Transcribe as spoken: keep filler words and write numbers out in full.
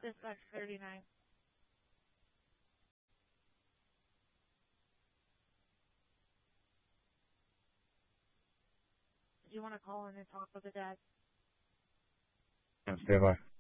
Dispatch thirty-nine. Do you want to call in and talk with the dad? Stand by.